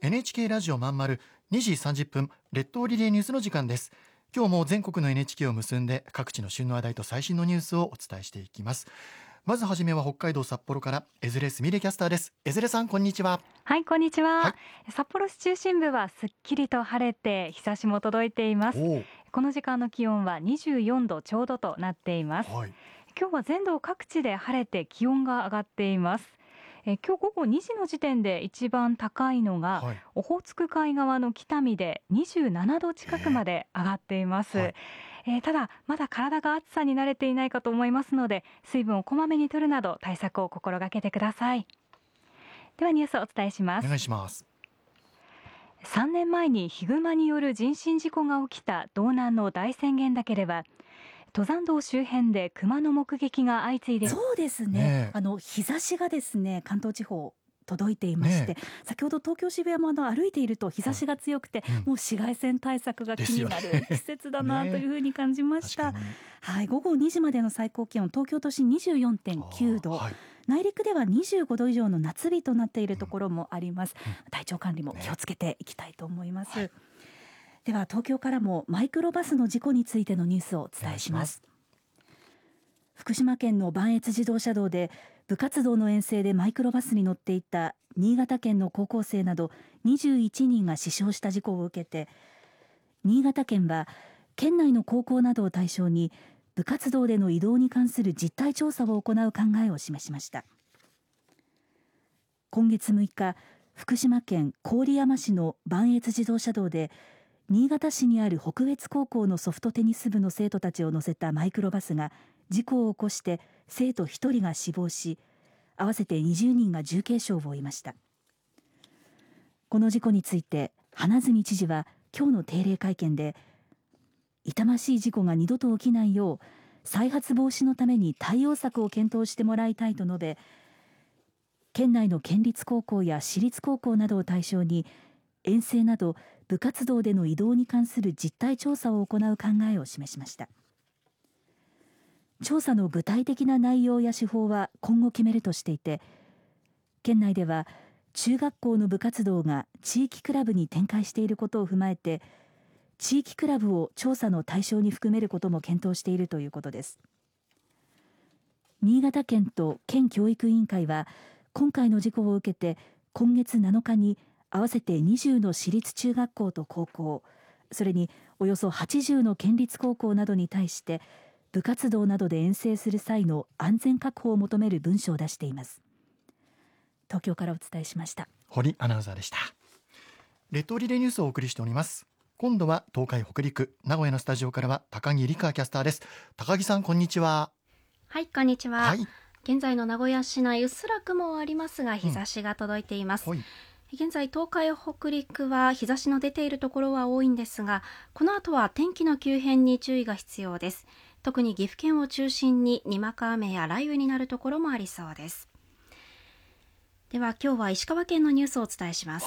NHK ラジオまんまる2時30分列島リレーニュースの時間です。今日も全国の NHK を結んで各地の旬の話題と最新のニュースをお伝えしていきます。まずはじめは北海道札幌から江連すみれキャスターです。江連さん、こんにちは。 はい、こんにちは、 はい、 札幌市中心部はすっきりと晴れて日差しも届いています。 おー、 この時間の気温は24度ちょうどとなっています。 はい、 今日は全道各地で晴れて気温が上がっています。今日午後2時の時点で一番高いのが、 はい、 オホーツク海側の北見で27度近くまで上がっています。 はい、 ただまだ体が暑さに慣れていないかと思いますので、水分をこまめに摂るなど対策を心がけてください。ではニュースをお伝えしまおす。 願いします。 3年前にヒグマによる人身事故が起きた道南の大浅間岳では、登山道周辺でクマの目撃が相次いでそうですね、日差しがですね関東地方届いていまして、 ね先ほど東京渋谷も歩いていると日差しが強くて、 はい、 もう紫外線対策が気になる季節だなというふうに感じました。 確かにはい、午後2時までの最高気温、東京都心 24.9 度、 はい、 内陸では25度以上の夏日となっているところもあります。体調管理も気をつけていきたいと思います。では東京からもマイクロバスの事故についてのニュースをお伝えします。福島県の磐越自動車道で部活動の遠征でマイクロバスに乗っていた新潟県の高校生など21人が死傷した事故を受けて、新潟県は県内の高校などを対象に部活動での移動に関する実態調査を行う考えを示しました。今月6日、福島県郡山市の磐越自動車道で新潟市にある北越高校のソフトテニス部の生徒たちを乗せたマイクロバスが事故を起こして生徒1人が死亡し、合わせて20人が重軽傷を負いました。この事故について花角知事は今日の定例会見で、痛ましい事故が二度と起きないよう再発防止のために対応策を検討してもらいたいと述べ、県内の県立高校や私立高校などを対象に遠征など部活動での移動に関する実態調査を行う考えを示しました。調査の具体的な内容や手法は今後決めるとしていて、県内では中学校の部活動が地域クラブに展開していることを踏まえて、地域クラブを調査の対象に含めることも検討しているということです。新潟県と県教育委員会は今回の事故を受けて、今月7日に合わせて20の私立中学校と高校、それにおよそ80の県立高校などに対して部活動などで遠征する際の安全確保を求める文書を出しています。東京からお伝えしました。 堀アナウンサーでした。列島リレーニュースをお送りしております。今度は東海北陸名古屋のスタジオからは高木理香キャスターです。高木さん、こんにちは。 はい、こんにちは。 はい、 現在の名古屋市内、うっすら雲はありますが日差しが届いています。 はい、 現在東海北陸は日差しの出ているところは多いんですが、この後は天気の急変に注意が必要です。特に岐阜県を中心ににわか雨や雷雨になるところもありそうです。では今日は石川県のニュースをお伝えします。